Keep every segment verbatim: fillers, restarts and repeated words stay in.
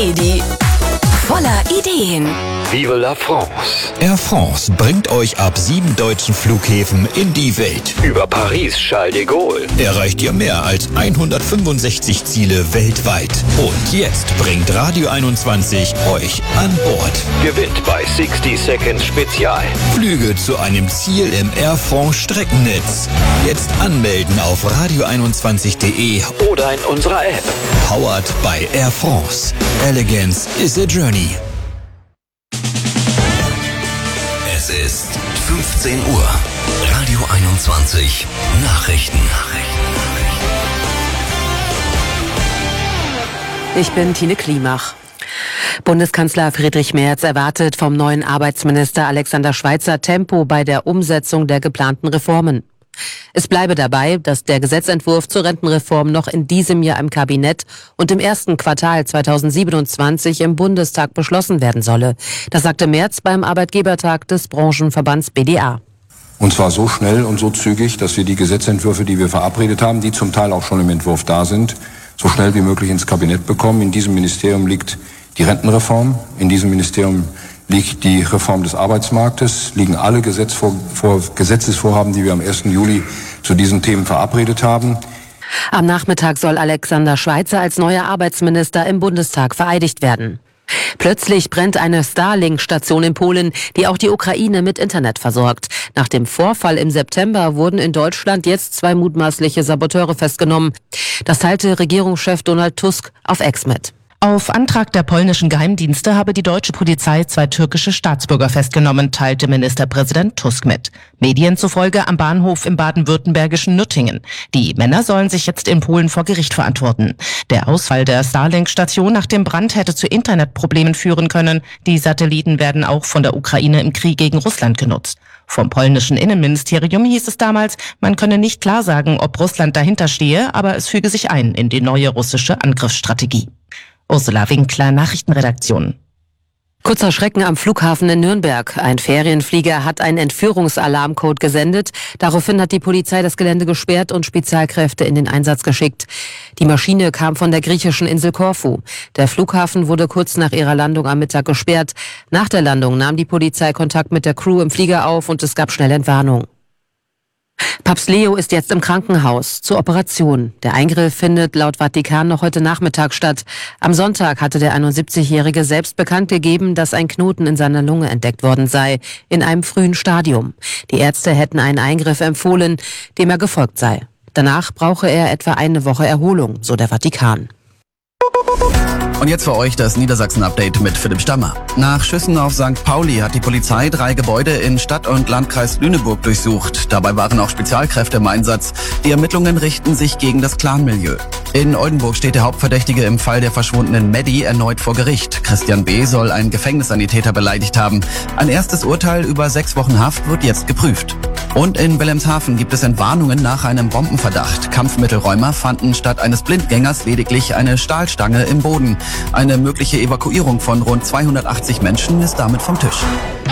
Edi. Voller Ideen. Vive la France. Air France bringt euch ab sieben deutschen Flughäfen in die Welt. Über Paris, Charles de Gaulle. Erreicht ihr mehr als hundertfünfundsechzig Ziele weltweit. Und jetzt bringt Radio einundzwanzig euch an Bord. Gewinnt bei sixty Seconds Spezial. Flüge zu einem Ziel im Air France Streckennetz. Jetzt anmelden auf radio einundzwanzig punkt de oder in unserer App. Powered by Air France. Elegance is a journey. Es ist fünfzehn Uhr. Radio einundzwanzig. Nachrichten. Ich bin Tine Klimach. Bundeskanzler Friedrich Merz erwartet vom neuen Arbeitsminister Alexander Schweitzer Tempo bei der Umsetzung der geplanten Reformen. Es bleibe dabei, dass der Gesetzentwurf zur Rentenreform noch in diesem Jahr im Kabinett und im ersten Quartal zweitausendsiebenundzwanzig im Bundestag beschlossen werden solle. Das sagte Merz beim Arbeitgebertag des Branchenverbands B D A. Und zwar so schnell und so zügig, dass wir die Gesetzentwürfe, die wir verabredet haben, die zum Teil auch schon im Entwurf da sind, so schnell wie möglich ins Kabinett bekommen. In diesem Ministerium liegt die Rentenreform, in diesem Ministerium liegt die Reform des Arbeitsmarktes, liegen alle Gesetzvor- vor, Gesetzesvorhaben, die wir am ersten Juli zu diesen Themen verabredet haben. Am Nachmittag soll Alexander Schweitzer als neuer Arbeitsminister im Bundestag vereidigt werden. Plötzlich brennt eine Starlink-Station in Polen, die auch die Ukraine mit Internet versorgt. Nach dem Vorfall im September wurden in Deutschland jetzt zwei mutmaßliche Saboteure festgenommen. Das teilte Regierungschef Donald Tusk auf X mit. Auf Antrag der polnischen Geheimdienste habe die deutsche Polizei zwei türkische Staatsbürger festgenommen, teilte Ministerpräsident Tusk mit. Medien zufolge am Bahnhof im baden-württembergischen Nüttingen. Die Männer sollen sich jetzt in Polen vor Gericht verantworten. Der Ausfall der Starlink-Station nach dem Brand hätte zu Internetproblemen führen können. Die Satelliten werden auch von der Ukraine im Krieg gegen Russland genutzt. Vom polnischen Innenministerium hieß es damals, man könne nicht klar sagen, ob Russland dahinter stehe, aber es füge sich ein in die neue russische Angriffsstrategie. Ursula Winkler, Nachrichtenredaktion. Kurzer Schrecken am Flughafen in Nürnberg. Ein Ferienflieger hat einen Entführungsalarmcode gesendet. Daraufhin hat die Polizei das Gelände gesperrt und Spezialkräfte in den Einsatz geschickt. Die Maschine kam von der griechischen Insel Korfu. Der Flughafen wurde kurz nach ihrer Landung am Mittag gesperrt. Nach der Landung nahm die Polizei Kontakt mit der Crew im Flieger auf und es gab schnell Entwarnung. Papst Leo ist jetzt im Krankenhaus zur Operation. Der Eingriff findet laut Vatikan noch heute Nachmittag statt. Am Sonntag hatte der einundsiebzigjährige selbst bekannt gegeben, dass ein Knoten in seiner Lunge entdeckt worden sei, in einem frühen Stadium. Die Ärzte hätten einen Eingriff empfohlen, dem er gefolgt sei. Danach brauche er etwa eine Woche Erholung, so der Vatikan. Und jetzt für euch das Niedersachsen-Update mit Philipp Stammer. Nach Schüssen auf Sankt Pauli hat die Polizei drei Gebäude in Stadt- und Landkreis Lüneburg durchsucht. Dabei waren auch Spezialkräfte im Einsatz. Die Ermittlungen richten sich gegen das Clanmilieu. In Oldenburg steht der Hauptverdächtige im Fall der verschwundenen Maddie erneut vor Gericht. Christian B. soll einen Gefängnissanitäter beleidigt haben. Ein erstes Urteil über sechs Wochen Haft wird jetzt geprüft. Und in Wilhelmshaven gibt es Entwarnungen nach einem Bombenverdacht. Kampfmittelräumer fanden statt eines Blindgängers lediglich eine Stahlstange im Boden. Eine mögliche Evakuierung von rund zweihundertachtzig Menschen ist damit vom Tisch.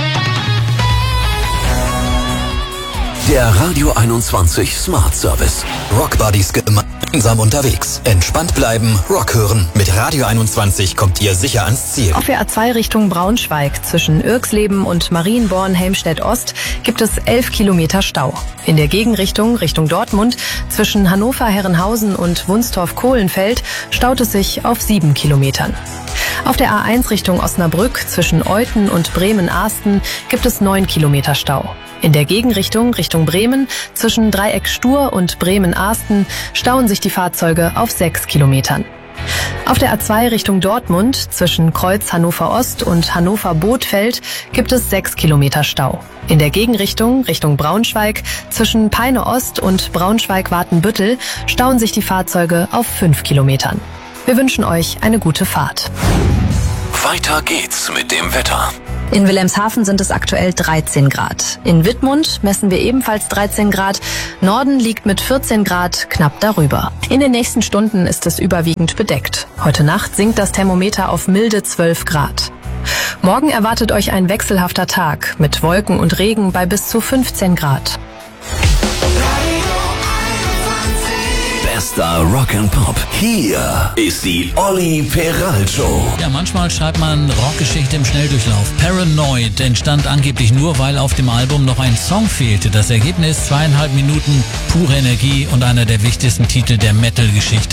Der Radio einundzwanzig Smart Service. Rockbuddies gemeinsam unterwegs. Entspannt bleiben, Rock hören. Mit Radio einundzwanzig kommt ihr sicher ans Ziel. Auf der A zwei Richtung Braunschweig zwischen Irxleben und Marienborn-Helmstedt-Ost gibt es elf Kilometer Stau. In der Gegenrichtung Richtung Dortmund zwischen Hannover-Herrenhausen und Wunstorf-Kohlenfeld staut es sich auf sieben Kilometern. Auf der A eins Richtung Osnabrück zwischen Euthen und Bremen-Ahsten gibt es neun Kilometer Stau. In der Gegenrichtung Richtung Bremen zwischen Dreieck Stur und Bremen-Ahsten stauen sich die Fahrzeuge auf sechs Kilometern. Auf der A zwei Richtung Dortmund zwischen Kreuz Hannover-Ost und Hannover-Bothfeld gibt es sechs Kilometer Stau. In der Gegenrichtung Richtung Braunschweig zwischen Peine-Ost und Braunschweig-Watenbüttel stauen sich die Fahrzeuge auf fünf Kilometern. Wir wünschen euch eine gute Fahrt. Weiter geht's mit dem Wetter. In Wilhelmshaven sind es aktuell dreizehn Grad. In Wittmund messen wir ebenfalls dreizehn Grad. Norden liegt mit vierzehn Grad knapp darüber. In den nächsten Stunden ist es überwiegend bedeckt. Heute Nacht sinkt das Thermometer auf milde zwölf Grad. Morgen erwartet euch ein wechselhafter Tag mit Wolken und Regen bei bis zu fünfzehn Grad. Bester Rock and Pop. Hier ist die Olli Peral Show. Ja, manchmal schreibt man Rockgeschichte im Schnelldurchlauf. Paranoid entstand angeblich nur, weil auf dem Album noch ein Song fehlte. Das Ergebnis zweieinhalb Minuten pure Energie und einer der wichtigsten Titel der Metal-Geschichte.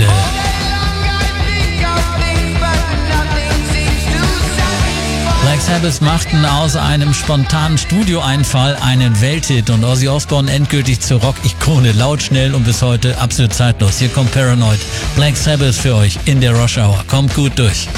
Black Sabbath machten aus einem spontanen Studioeinfall einen Welthit und Ozzy Osbourne endgültig zur Rock-Ikone, laut, schnell und bis heute absolut zeitlos. Hier kommt Paranoid. Black Sabbath für euch in der Rush Hour. Kommt gut durch.